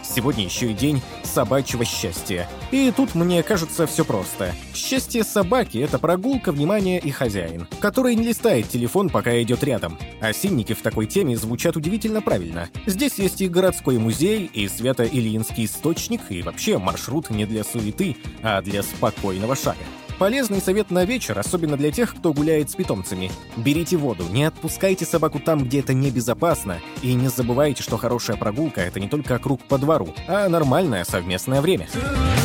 Сегодня еще и день собачьего счастья. И тут, мне кажется, все просто. Счастье собаки — это прогулка, внимание и хозяин, который не листает телефон, пока идет рядом. Осинники в такой теме звучат удивительно правильно. Здесь есть и городской музей, и Свято-Ильинский источник, и вообще маршрут не для суеты, а для спокойного шага. Полезный совет на вечер, особенно для тех, кто гуляет с питомцами. Берите воду, не отпускайте собаку там, где это небезопасно, и не забывайте, что хорошая прогулка — это не только круг по двору, а нормальное совместное время.